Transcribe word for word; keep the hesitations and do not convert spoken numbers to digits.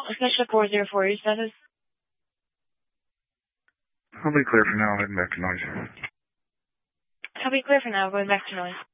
Official four zero four, your status? I'll be clear for now, heading back to noise. I'll be clear for now, going back to noise.